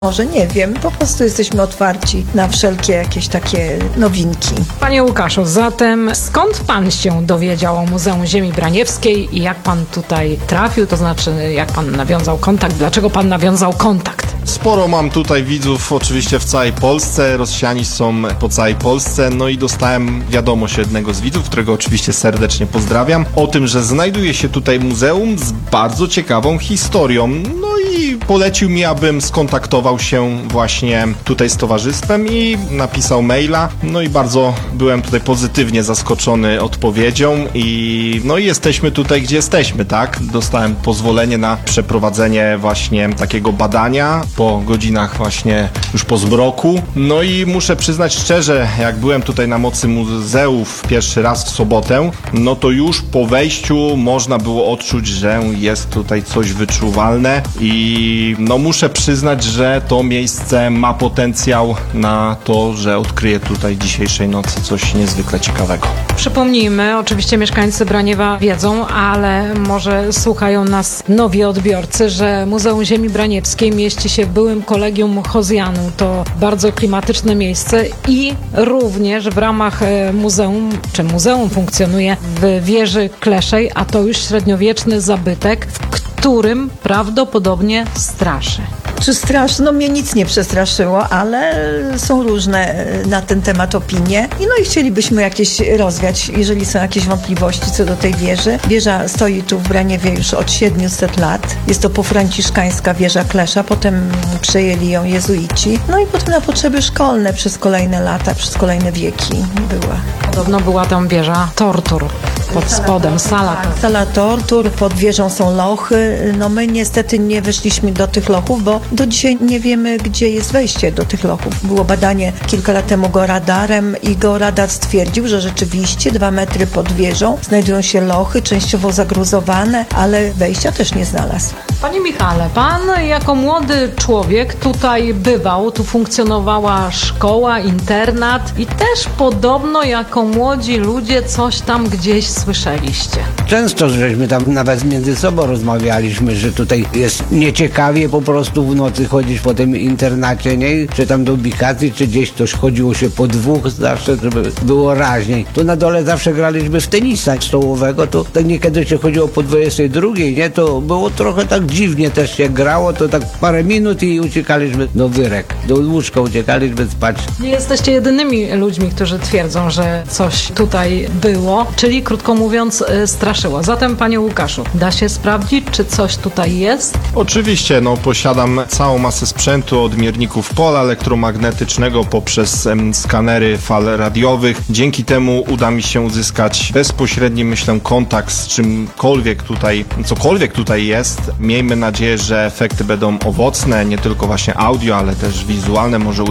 Może nie wiem, po prostu jesteśmy otwarci na wszelkie jakieś takie nowinki. Panie Łukaszu, zatem skąd pan się dowiedział o Muzeum Ziemi Braniewskiej i jak pan tutaj trafił, to znaczy jak pan nawiązał kontakt, dlaczego pan nawiązał kontakt? Sporo mam tutaj widzów oczywiście w całej Polsce, rozsiani są po całej Polsce, no i dostałem wiadomość jednego z widzów, którego oczywiście serdecznie pozdrawiam, o tym, że znajduje się tutaj muzeum z bardzo ciekawą historią, no i polecił mi, abym skontaktował się właśnie tutaj z towarzystwem i napisał maila, no i bardzo byłem tutaj pozytywnie zaskoczony odpowiedzią i no i jesteśmy tutaj, gdzie jesteśmy, tak? Dostałem pozwolenie na przeprowadzenie właśnie takiego badania po godzinach właśnie już po zmroku. No i muszę przyznać szczerze, jak byłem tutaj na mocy muzeów pierwszy raz w sobotę, no to już po wejściu można było odczuć, że jest tutaj coś wyczuwalne i no muszę przyznać, że to miejsce ma potencjał na to, że odkryję tutaj dzisiejszej nocy coś niezwykle ciekawego. Przypomnijmy, oczywiście mieszkańcy Braniewa wiedzą, ale może słuchają nas nowi odbiorcy, że Muzeum Ziemi Braniewskiej mieści się w byłym Kolegium Hozjanum. To bardzo klimatyczne miejsce i również w ramach muzeum funkcjonuje w wieży Kleszej, a to już średniowieczny zabytek, w którym prawdopodobnie straszy. Czy straszy? No mnie nic nie przestraszyło, ale są różne na ten temat opinie. I chcielibyśmy jakieś rozwiać, jeżeli są jakieś wątpliwości co do tej wieży. Wieża stoi tu w Braniewie już od 700 lat. Jest to pofranciszkańska wieża Klesza, potem przejęli ją jezuici. No i potem na potrzeby szkolne przez kolejne lata, przez kolejne wieki była. Podobno była tam wieża tortur pod spodem, Sala tortur, pod wieżą są lochy. No my niestety nie weszliśmy do tych lochów, bo do dzisiaj nie wiemy, gdzie jest wejście do tych lochów. Było badanie kilka lat temu radarem i radar stwierdził, że rzeczywiście 2 metry pod wieżą znajdują się lochy, częściowo zagruzowane, ale wejścia też nie znalazł. Panie Michale, pan jako młody człowiek tutaj bywał, tu funkcjonowała szkoła, internat i też podobno jako młodzi ludzie coś tam gdzieś słyszeliście. Często żeśmy tam nawet między sobą rozmawialiśmy, że tutaj jest nieciekawie po prostu w nocy chodzić po tym internacie, nie? Czy tam do ubikacji, czy gdzieś coś chodziło się po dwóch zawsze, żeby było raźniej. Tu na dole zawsze graliśmy w tenisa stołowego, to tak niekiedy się chodziło po 22, nie? To było trochę tak dziwnie też się grało, to tak parę minut i uciekaliśmy do wyrek, do łóżka uciekaliśmy spać. Nie jesteście jedynymi ludźmi, którzy twierdzą, że coś tutaj było, czyli krótko mówiąc straszyło. Zatem panie Łukaszu, da się sprawdzić, czy coś tutaj jest? Oczywiście, posiadam całą masę sprzętu od mierników pola elektromagnetycznego poprzez skanery fal radiowych. Dzięki temu uda mi się uzyskać bezpośredni, myślę, kontakt z czymkolwiek tutaj, cokolwiek tutaj jest. Miejmy nadzieję, że efekty będą owocne, nie tylko właśnie audio, ale też wizualne. Może